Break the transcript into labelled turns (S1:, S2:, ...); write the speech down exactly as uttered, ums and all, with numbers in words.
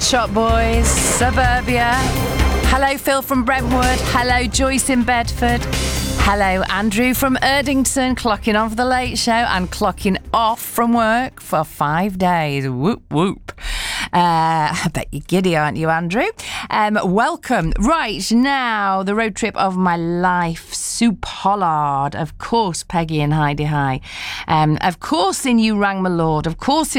S1: Shop Boys, Suburbia. Hello, Phil from Brentwood. Hello, Joyce in Bedford. Hello, Andrew from Erdington, clocking on for the late show and clocking off from work for five days. Whoop, whoop. Uh, I bet you're giddy, aren't you, Andrew? Um, welcome. Right, now, the road trip of my life. Sue Pollard. Of course, Peggy and Heidi High. Um, of course, in You Rang My Lord. Of course, in